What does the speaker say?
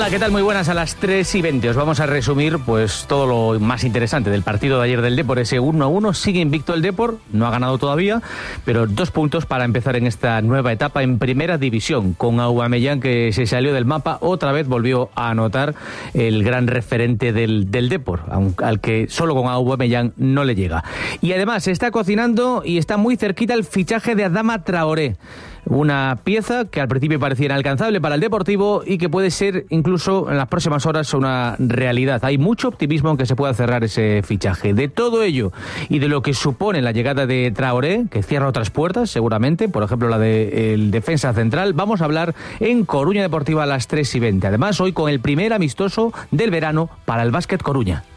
Hola, ¿qué tal? Muy buenas, a las 3:20. Os vamos a resumir pues todo lo más interesante del partido de ayer del Depor, ese 1-1. Sigue invicto el Depor, no ha ganado todavía, pero 2 puntos para empezar en esta nueva etapa en Primera División, con Aubameyang, que se salió del mapa, otra vez volvió a anotar, el gran referente del Depor, al que solo con Aubameyang no le llega. Y además se está cocinando y está muy cerquita el fichaje de Adama Traoré, una pieza que al principio parecía inalcanzable para el Deportivo y que puede ser incluso en las próximas horas una realidad. Hay mucho optimismo en que se pueda cerrar ese fichaje. De todo ello y de lo que supone la llegada de Traoré, que cierra otras puertas seguramente, por ejemplo la del defensa central, vamos a hablar en Coruña Deportiva a las 3:20. Además, hoy con el primer amistoso del verano para el Básquet Coruña.